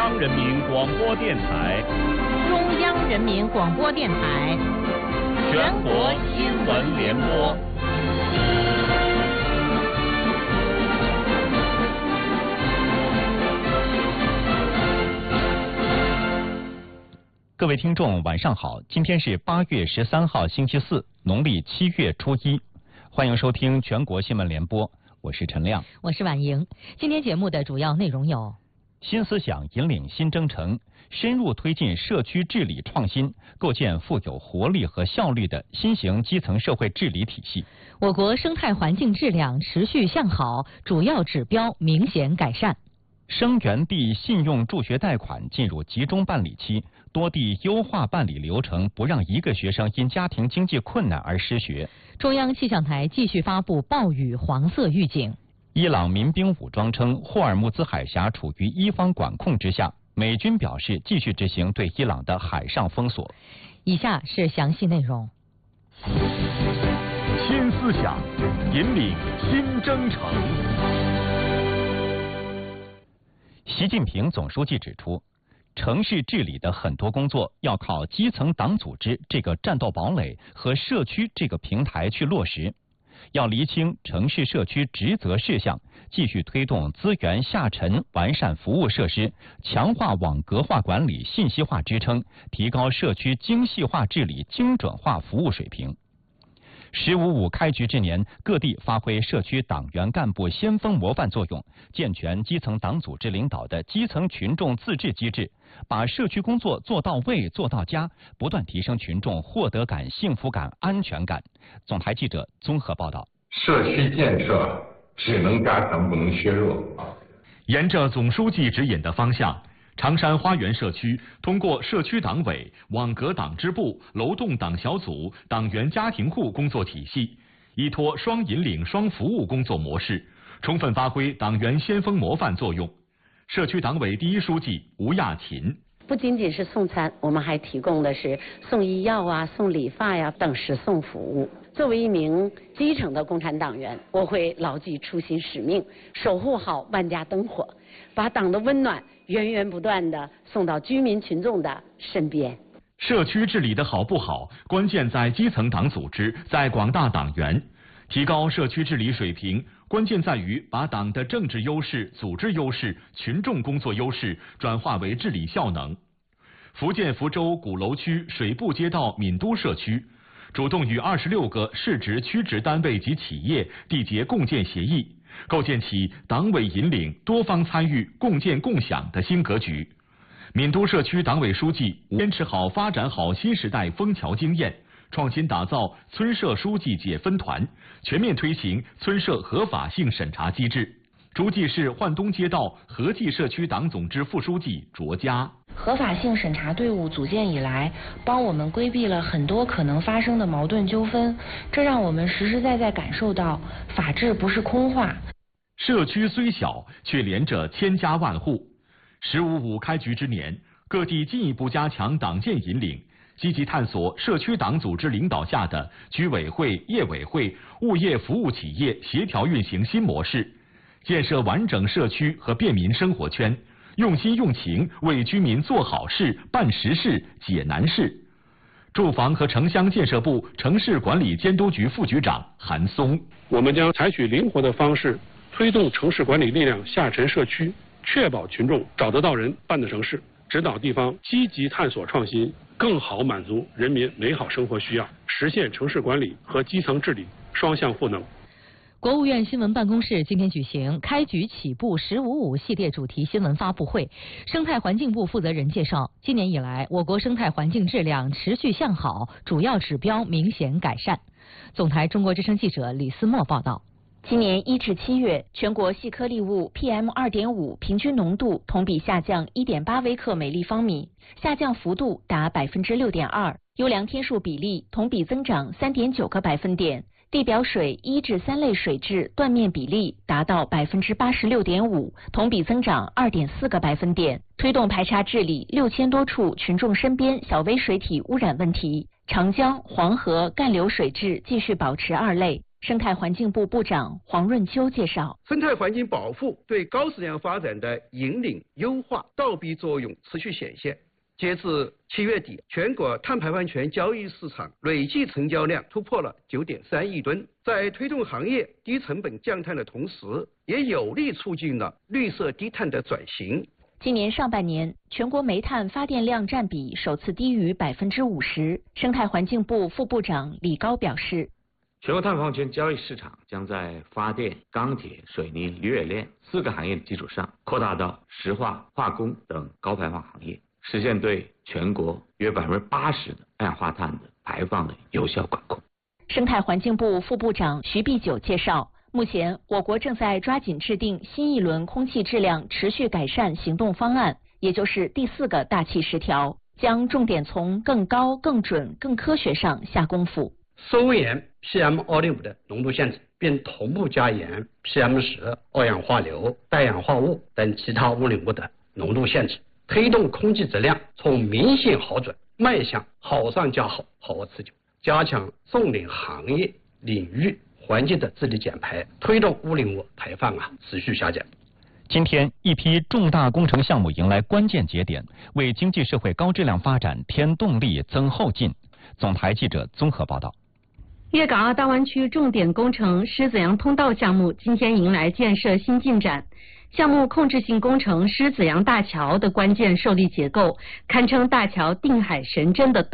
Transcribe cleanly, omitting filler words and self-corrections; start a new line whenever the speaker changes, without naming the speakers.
央人民广播电台，
中央人民广播电台，
全国新闻联播。
各位听众，晚上好！今天是8月13号，星期四，农历7月初1，欢迎收听全国新闻联播，我是陈亮，
我是婉莹。今天节目的主要内容有：
新思想引领新征程，深入推进社区治理创新，构建富有活力和效率的新型基层社会治理体系。
我国生态环境质量持续向好，主要指标明显改善。
生源地信用助学贷款进入集中办理期，多地优化办理流程，不让一个学生因家庭经济困难而失学。
中央气象台继续发布暴雨黄色预警。
伊朗民兵武装称霍尔木兹海峡处于伊方管控之下，美军表示继续执行对伊朗的海上封锁。
以下是详细内容。
新思想引领新征程。
习近平总书记指出，城市治理的很多工作要靠基层党组织这个战斗堡垒和社区这个平台去落实，要厘清城市社区职责事项，继续推动资源下沉，完善服务设施，强化网格化管理、信息化支撑，提高社区精细化治理、精准化服务水平。“15.5”开局之年，各地发挥社区党员干部先锋模范作用，健全基层党组织领导的基层群众自治机制，把社区工作做到位、做到家，不断提升群众获得感、幸福感、安全感。总台记者综合报道。
社区建设只能加强，不能削弱。
沿着总书记指引的方向，长山花园社区通过社区党委、网格党支部、楼栋党小组、党员家庭户工作体系，依托双引领双服务工作模式，充分发挥党员先锋模范作用。社区党委第一书记吴亚琴：
不仅仅是送餐，我们还提供的是送医药啊、送理发呀等实送服务。作为一名基层的共产党员，我会牢记初心使命，守护好万家灯火，把党的温暖源源不断地送到居民群众的身边。
社区治理的好不好，关键在基层党组织，在广大党员。提高社区治理水平，关键在于把党的政治优势、组织优势、群众工作优势转化为治理效能。福建福州鼓楼区水部街道闽都社区主动与26个市直区直单位及企业缔结共建协议，构建起党委引领、多方参与、共建共享的新格局。闽都社区党委书记坚持好、发展好新时代枫桥经验，创新打造村社书记解分团，全面推行村社合法性审查机制。诸暨市焕东街道合济社区党总支副书记卓佳：
合法性审查队伍组建以来，帮我们规避了很多可能发生的矛盾纠纷，这让我们实实在在感受到法治不是空话。
社区虽小，却连着千家万户。“15.5”开局之年，各地进一步加强党建引领，积极探索社区党组织领导下的居委会、业委会、物业服务企业协调运行新模式，建设完整社区和便民生活圈，用心用情为居民做好事、办实事、解难事。住房和城乡建设部城市管理监督局副局长韩松：
我们将采取灵活的方式，推动城市管理力量下沉社区，确保群众找得到人、办得成事，指导地方积极探索创新，更好满足人民美好生活需要，实现城市管理和基层治理双向赋能。
国务院新闻办公室今天举行开局起步“15.5”系列主题新闻发布会。生态环境部负责人介绍，今年以来，我国生态环境质量持续向好，主要指标明显改善。总台中国之声记者李思墨报道。
今年1至7月，全国细颗粒物 PM2.5 平均浓度同比下降1.8微克每立方米，下降幅度达6.2%，优良天数比例同比增长3.9个百分点。地表水1至3类水质断面比例达到86.5%，同比增长2.4个百分点。推动排查治理6000多处群众身边小微水体污染问题，长江、黄河干流水质继续保持2类。 生态环境部部长黄润秋介绍，
生态环境保护对高质量发展的引领优化倒逼作用持续显现。截至7月底，全国碳排放权交易市场累计成交量突破了9.3亿吨，在推动行业低成本降碳的同时，也有力促进了绿色低碳的转型。
今年上半年，全国煤炭发电量占比首次低于50%。生态环境部副部长李高表示，
全国碳排放权交易市场将在发电、钢铁、水泥、铝冶炼4个行业的基础上，扩大到石化、化工等高排放行业，实现对全国约80%的二氧化碳的排放的有效管控。
生态环境部副部长徐碧九介绍，目前我国正在抓紧制定新一轮空气质量持续改善行动方案，也就是第4个大气10条，将重点从更高、更准、更科学上下功夫。
收严 PM2.5的浓度限制，并同步加严 PM10、二氧化硫、氮氧化物等其他污染物的浓度限制，推动空气质量从明显好转迈向好上加好、好而持久，加强重点行业领域环境的治理减排，推动污染物排放持续下降。
今天，一批重大工程项目迎来关键节点，为经济社会高质量发展添动力、增后劲。总台记者综合报道。
粤港澳大湾区重点工程狮子洋通道项目今天迎来建设新进展。项目控制性工程狮子洋大桥的关键受力结构，堪称大桥定海神针的